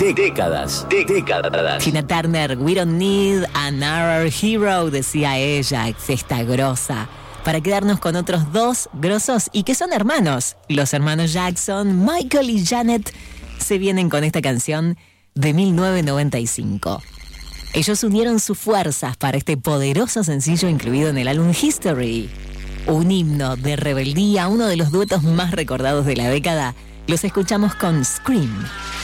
Décadas. Tina Turner, we don't need another hero, decía ella, esta grosa, para quedarnos con otros dos grosos y que son hermanos. Los hermanos Jackson, Michael y Janet, se vienen con esta canción de 1995. Ellos unieron sus fuerzas para este poderoso sencillo incluido en el álbum History. Un himno de rebeldía, uno de los duetos más recordados de la década. Los escuchamos con Scream.